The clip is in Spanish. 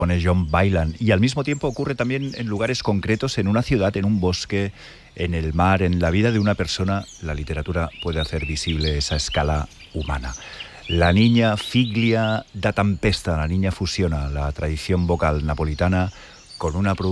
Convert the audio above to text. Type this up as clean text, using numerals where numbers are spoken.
John Byland, y al mismo tiempo ocurre también en lugares concretos, en una ciudad, en un bosque, en el mar, en la vida de una persona. La literatura puede hacer visible esa escala humana. La niña Figlia da Tempesta, la niña fusiona la tradición vocal napolitana con una producción